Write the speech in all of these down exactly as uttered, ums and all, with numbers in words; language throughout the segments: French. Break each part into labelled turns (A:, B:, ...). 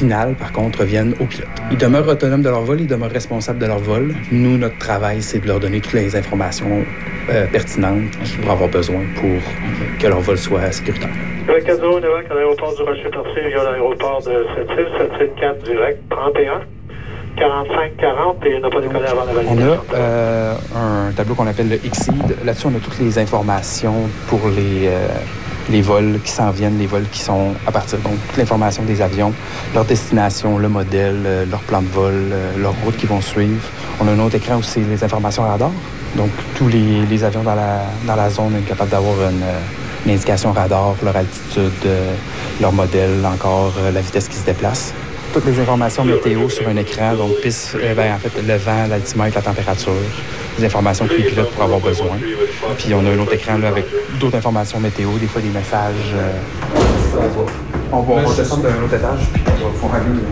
A: finales, par contre, reviennent aux pilotes. Ils demeurent autonomes de leur vol, ils demeurent responsables de leur vol. Nous, notre travail, c'est de leur donner toutes les informations euh, pertinentes qu'ils pourraient avoir besoin pour que leur vol soit sécuritaire.
B: Québec quatre zéro neuf à l'aéroport du Rocher-Percé via l'aéroport de Sept-Îles, Sept-Îles quatre direct, trente et un, quarante-cinq quarante et n'a pas décollé avant la validation.
A: On a euh, un tableau qu'on appelle le Exceed. Là-dessus, on a toutes les informations pour les, euh, les vols qui s'en viennent, les vols qui sont à partir. Donc, toute l'information des avions, leur destination, le modèle, euh, leur plan de vol, euh, leur route qu'ils vont suivre. On a un autre écran où c'est les informations radar. Donc, tous les, les avions dans la, dans la zone sont capables d'avoir une, une indication radar, leur altitude, euh, leur modèle, encore euh, la vitesse qui se déplace. Toutes les informations météo sur un écran, donc piste, euh, ben, en fait, le vent, l'altimètre, la température, les informations que les pilotes pourraient avoir besoin. Puis on a un autre écran là, avec d'autres informations météo, des fois des messages. Euh... On va, on va descendre d'un autre étage, puis on va pouvoir aller.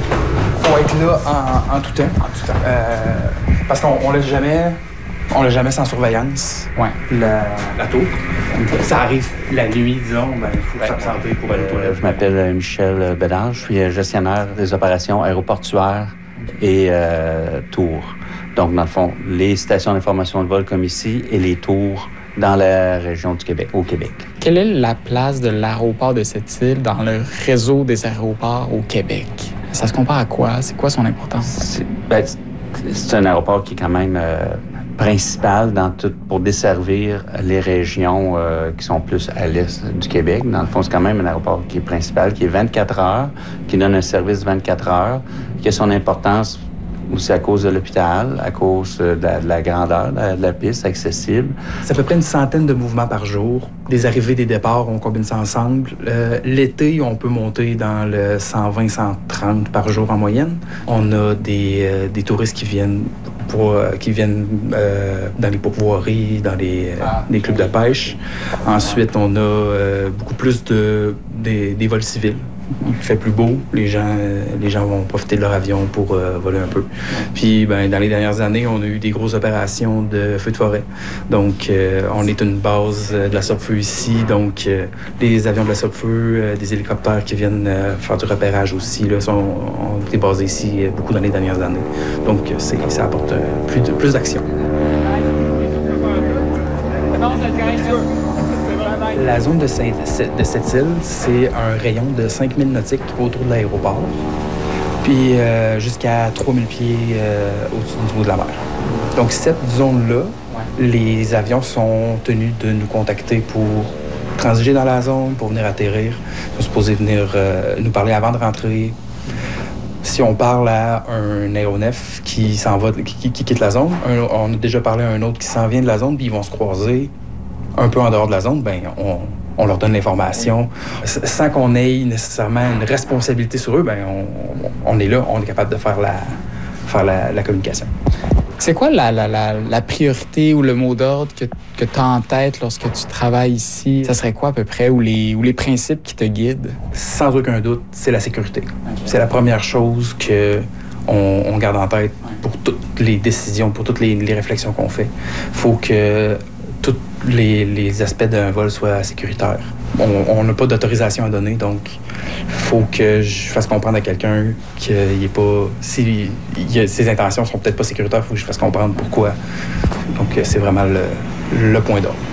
A: Faut être là en, en tout temps. En tout temps. Euh, parce qu'on on laisse jamais. On l'a jamais sans surveillance. Ouais. La, la tour. Ça arrive la nuit, disons, ben, il faut s'absenter pour aller aux toilettes.
C: Je m'appelle Michel Bédard, je suis gestionnaire des opérations aéroportuaires et euh, tours. Donc, dans le fond, les stations d'information de vol comme ici et les tours dans la région du Québec, au Québec.
D: Quelle est la place de l'aéroport de Sept-Îles dans le réseau des aéroports au Québec? Ça se compare à quoi? C'est quoi son importance?
C: C'est, ben, c'est un aéroport qui est quand même... Euh, principal dans tout, pour desservir les régions euh, qui sont plus à l'est du Québec. Dans le fond, c'est quand même un aéroport qui est principal, qui est vingt-quatre heures, qui donne un service vingt-quatre heures, qui a son importance aussi à cause de l'hôpital, à cause de la, de la grandeur de la, de la piste accessible.
A: C'est à peu près une centaine de mouvements par jour. Des arrivées, des départs, on combine ça ensemble. Euh, l'été, on peut monter dans le cent vingt, cent trente par jour en moyenne. On a des, euh, des touristes qui viennent pour, euh, qui viennent euh, dans les pourvoiries, dans les, euh, les clubs de pêche. Ensuite, on a euh, beaucoup plus de, des, des vols civils. Il fait plus beau, les gens, euh, les gens vont profiter de leur avion pour euh, voler un peu. Puis, ben, dans les dernières années, on a eu des grosses opérations de feux de forêt. Donc, euh, on est une base euh, de la Sopfeu ici. Donc, euh, les avions de la Sopfeu, euh, des hélicoptères qui viennent euh, faire du repérage aussi, là, sont, ont été basés ici euh, beaucoup dans les dernières années. Donc, c'est, ça apporte euh, plus, de, plus d'action. La zone de, Saint, de Sept-Îles, c'est un rayon de cinq mille nautiques autour de l'aéroport, puis euh, jusqu'à trois mille pieds euh, au-dessus du niveau de la mer. Donc, cette zone-là, ouais. Les avions sont tenus de nous contacter pour transiger dans la zone, pour venir atterrir. Ils sont supposés venir euh, nous parler avant de rentrer. Si on parle à un aéronef qui s'en va, qui, qui quitte la zone, un, on a déjà parlé à un autre qui s'en vient de la zone, puis ils vont se croiser un peu en dehors de la zone, ben on, on leur donne l'information. Sans qu'on ait nécessairement une responsabilité sur eux, ben on, on est là, on est capable de faire la, faire la, la communication.
D: C'est quoi la, la, la, la priorité ou le mot d'ordre que, que tu as en tête lorsque tu travailles ici? Ça serait quoi à peu près, ou les, ou les principes qui te guident?
A: Sans aucun doute, c'est la sécurité. Okay. C'est la première chose que on, on garde en tête pour toutes les décisions, pour toutes les, les réflexions qu'on fait. Il faut que tous les, les aspects d'un vol soient sécuritaires. On n'a pas d'autorisation à donner, donc il faut que je fasse comprendre à quelqu'un qu'il n'est pas... Si il a, ses intentions sont peut-être pas sécuritaires, il faut que je fasse comprendre pourquoi. Donc c'est vraiment le, le point d'ordre.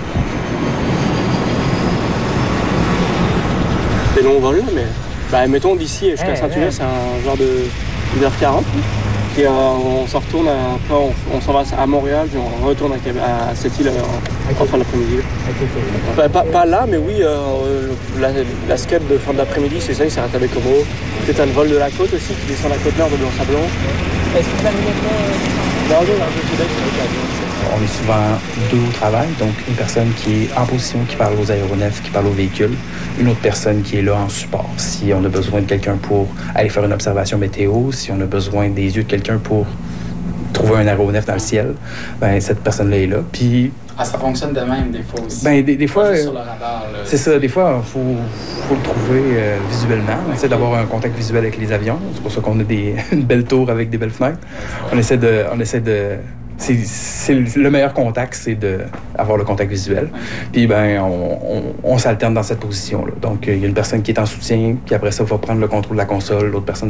E: C'est long vol, mais bah, mettons d'ici jusqu'à hey, Saint-Hubert, hey. C'est un genre de une heure quarante. Puis euh, on s'en retourne, après on, on s'en va à Montréal, puis on retourne à, à Sept-Îles en, okay. en fin d'après-midi. Okay, okay. Pas, pas, pas là, mais oui, euh, la, la skate de fin d'après-midi, c'est ça, il s'arrête avec Como. Peut-être un vol de la côte aussi, qui descend la côte nord de Blanc-Sablon. Est-ce que vous avez le non, non, non,
A: on est souvent deux au travail, donc une personne qui est en position, qui parle aux aéronefs, qui parle aux véhicules, une autre personne qui est là en support. Si on a besoin de quelqu'un pour aller faire une observation météo, si on a besoin des yeux de quelqu'un pour trouver un aéronef dans le ciel, ben cette personne-là est là. Puis
D: ah, ça fonctionne de même des fois aussi.
A: Ben des, des fois,
D: euh, sur le radar, là.
A: C'est ça. Des fois, il faut, faut le trouver euh, visuellement. On essaie d'avoir un contact visuel avec les avions. C'est pour ça qu'on a des, une belle tour avec des belles fenêtres. On essaie de, on essaie de. C'est, c'est le meilleur contact, c'est d'avoir le contact visuel. Puis ben, on, on, on s'alterne dans cette position-là. Donc, il y a une personne qui est en soutien, puis après ça, il va prendre le contrôle de la console, l'autre personne